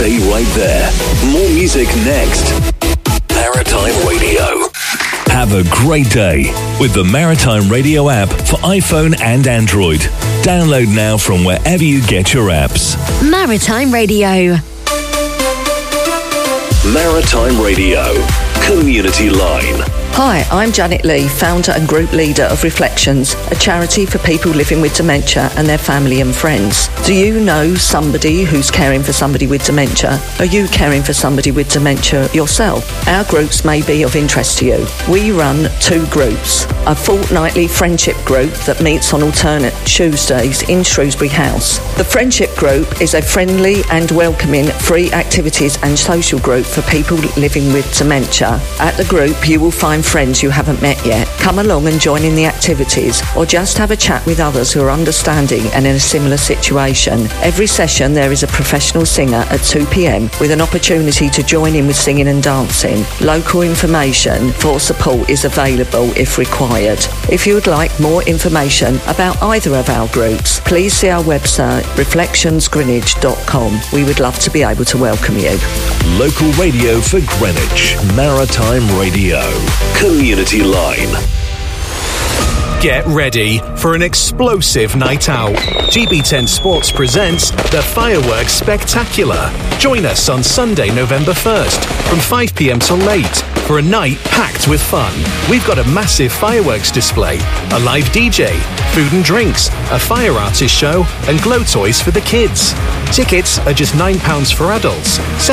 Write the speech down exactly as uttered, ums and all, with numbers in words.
Stay right there. More music next. Maritime Radio. Have a great day with the Maritime Radio app for iPhone and Android. Download now from wherever you get your apps. Maritime Radio. Maritime Radio. Community Line. Hi, I'm Janet Lee, founder and group leader of Reflections, a charity for people living with dementia and their family and friends. Do you know somebody who's caring for somebody with dementia? Are you caring for somebody with dementia yourself? Our groups may be of interest to you. We run two groups, a fortnightly friendship group that meets on alternate Tuesdays in Shrewsbury House. The friendship group is a friendly and welcoming free activities and social group for people living with dementia. At the group, you will find friends you haven't met yet. Come along and join in the activities, or just have a chat with others who are understanding and in a similar situation. Every session there is a professional singer at two p.m. with an opportunity to join in with singing and dancing. Local information for support is available if required. If you would like more information about either of our groups, please see our website reflections greenwich dot com. We would love to be able to welcome you. Local radio for Greenwich. Maritime Radio. Community Line. Get ready for an explosive night out. G B ten Sports presents the Fireworks Spectacular. Join us on Sunday, November first from five p.m. till late for a night packed with fun. We've got a massive fireworks display, a live D J, food and drinks, a fire artist show and glow toys for the kids. Tickets are just nine pounds for adults,